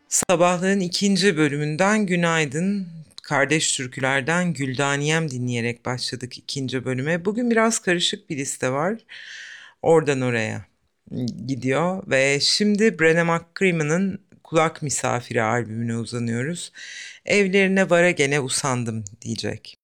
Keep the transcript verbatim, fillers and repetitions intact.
Sabahlığın ikinci bölümünden günaydın. Kardeş türkülerden Güldaniyem dinleyerek başladık ikinci bölüme. Bugün biraz karışık bir liste var. Oradan oraya gidiyor ve şimdi Brené McCrimmon'ın Kulak Misafiri albümüne uzanıyoruz. Evlerine vara gene usandım diyecek.